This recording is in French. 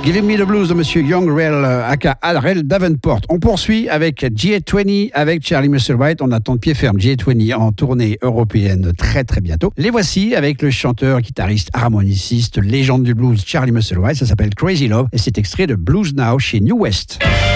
Giving Me the Blues de Monsieur Young Rel, aka Rel Davenport. On poursuit avec G20 avec Charlie Musselwhite. On attend de pied ferme G20 en tournée européenne très très bientôt. Les voici avec le chanteur, guitariste, harmoniciste, légende du blues Charlie Musselwhite. Ça s'appelle Crazy Love et c'est extrait de Blues Now chez New West.